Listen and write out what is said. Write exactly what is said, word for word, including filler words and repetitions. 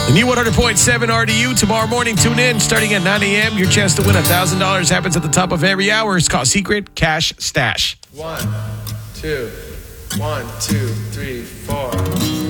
The new one hundred point seven R D U tomorrow morning. Tune in starting at nine a.m. Your chance to win one thousand dollars happens at the top of every hour. It's called Secret Cash Stash. One, two, one, two, three, four.